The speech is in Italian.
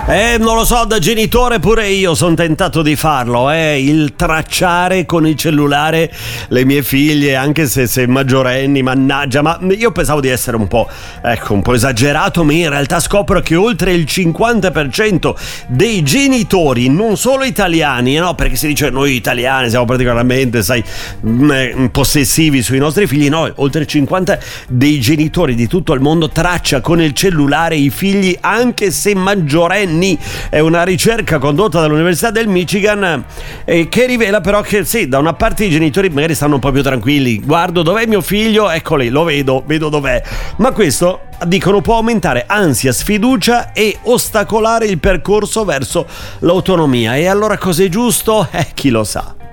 Non lo so, da genitore pure io sono tentato di farlo, il tracciare con il cellulare le mie figlie, anche se maggiorenni, mannaggia, ma io pensavo di essere un po' esagerato, ma in realtà scopro che oltre il 50% dei genitori, non solo italiani, no, perché si dice noi italiani siamo particolarmente, possessivi sui nostri figli, no, oltre il 50% dei genitori di tutto il mondo traccia con il cellulare i figli anche se maggiorenni. È una ricerca condotta dall'Università del Michigan che rivela però che sì, da una parte i genitori magari stanno un po' più tranquilli, guardo dov'è mio figlio, eccoli, lo vedo dov'è, ma questo, dicono, può aumentare ansia, sfiducia e ostacolare il percorso verso l'autonomia. E allora cos'è giusto? Chi lo sa.